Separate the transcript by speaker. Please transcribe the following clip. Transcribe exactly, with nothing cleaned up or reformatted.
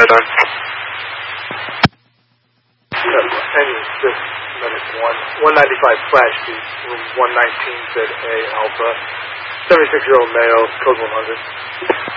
Speaker 1: iodine.
Speaker 2: Yeah, any, this medic one, one ninety-five flash beat, room one nineteen, Z A Alpha, seventy-six-year-old male, code one hundred.